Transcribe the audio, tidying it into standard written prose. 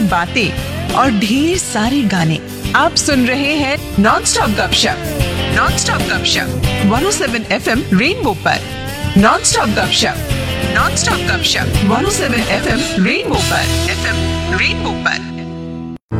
बातें और ढेर सारे गाने। आप सुन रहे हैं नॉन स्टॉप गपशप 107 FM रेनबो पर। नॉन स्टॉप गपशप 107 FM रेनबो पर।